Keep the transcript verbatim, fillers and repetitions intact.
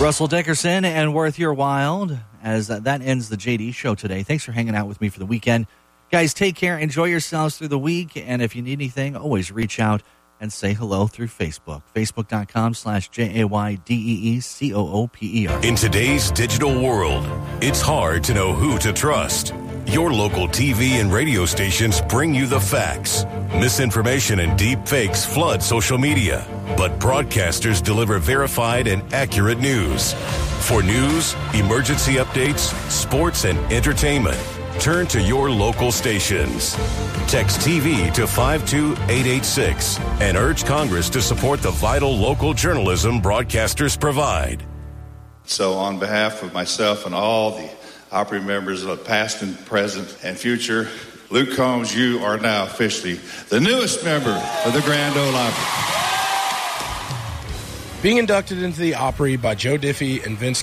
Russell Dickerson and Worth Your Wild, as uh, that ends the J D Show today. Thanks for hanging out with me for the weekend. Guys, take care. Enjoy yourselves through the week. And if you need anything, always reach out and say hello through Facebook. Facebook.com slash J-A-Y-D-E-E-C-O-O-P-E-R. In today's digital world, it's hard to know who to trust. Your local T V and radio stations bring you the facts. Misinformation and deep fakes flood social media, but broadcasters deliver verified and accurate news. For news, emergency updates, sports, and entertainment, turn to your local stations. Text T V to five two eight eight six and urge Congress to support the vital local journalism broadcasters provide. So on behalf of myself and all the Opry members of past and present and future, Luke Combs, you are now officially the newest member of the Grand Ole Opry. Being inducted into the Opry by Joe Diffie and Vince